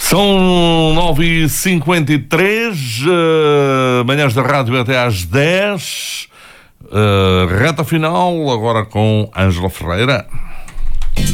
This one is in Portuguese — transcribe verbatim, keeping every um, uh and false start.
São nove e cinquenta e três, uh, manhãs da rádio até às dez, uh, reta final, agora com Ângela Ferreira.